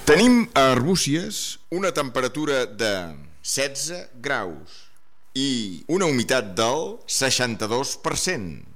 Tenim a Arbúcies una temperatura de 16 graus i una humitat del 62%.